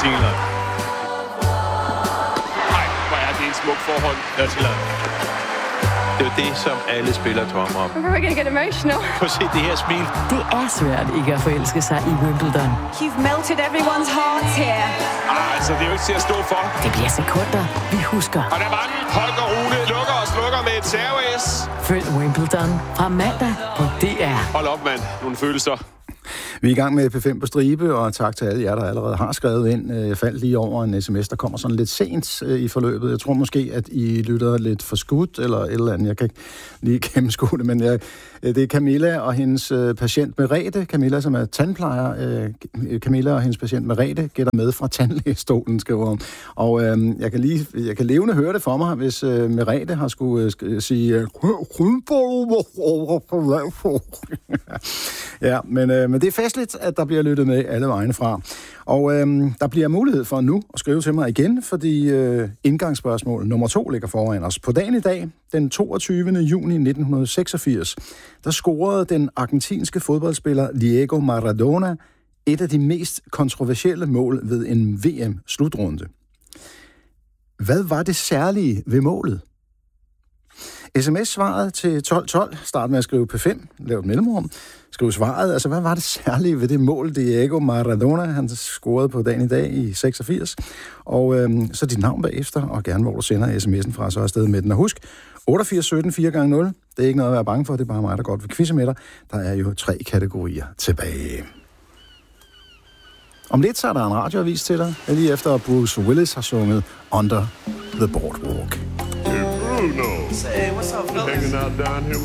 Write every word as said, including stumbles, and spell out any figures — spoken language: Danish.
England. Nej, hvor er det en smuk forhold. Nordirland. Det er jo det, som alle spillere drømmer om. I'm really gonna get emotional. Prøv at se det her smil. Det er svært ikke at forelske sig i Wimbledon. You've melted everyone's hearts here. Ah, altså, det er jo ikke til at stå for. Det bliver sekunder, vi husker. Og der var den. Holger Rune lukker og slukker med et serve-S. Følg Wimbledon fra mandag på D R. Hold op, mand. Nogle følelser. Vi er i gang med P fem på stribe, og tak til alle jer, der allerede har skrevet ind. Jeg faldt lige over en sms, der kommer sådan lidt sent i forløbet. Jeg tror måske, at I lytter lidt for skudt, eller et eller andet. Jeg kan ikke lige gennemskue det, men jeg, det er Camilla og hendes patient Merete. Camilla, som er tandplejer. Camilla og hendes patient Merete gætter med fra tandlægestolen, skriver hun. Og øh, jeg kan lige, jeg kan levende høre det for mig, hvis øh, Merete har skulle øh, sige... ja, men, øh, men det er festligt, at der bliver lyttet med alle vegne fra. Og øh, der bliver mulighed for nu at skrive til mig igen, fordi øh, indgangsspørgsmål nummer to ligger foran os. På dagen i dag, den toogtyvende juni nitten seksogfirs, der scorede den argentinske fodboldspiller Diego Maradona et af de mest kontroversielle mål ved en V M-slutrunde. Hvad var det særlige ved målet? S M S-svaret til tolv tolv. Start med at skrive P fem. Lav et mellemrum. Skriv svaret. Altså, hvad var det særlige ved det mål, Diego Maradona, han scorede på dagen i dag i seksogfirs? Og øhm, så dit navn bagefter, og gerne hvor du sender sms'en fra, så er afsted med den. Og husk, otteogfirs sytten fire gange nul. Det er ikke noget at være bange for, det er bare mig, der godt vil quizze med dig. Der er jo tre kategorier tilbage. Om lidt så er der en radioavis til dig, lige efter Bruce Willis har sunget Under the Boardwalk. Say, what's up, fellas? Hanging out down here.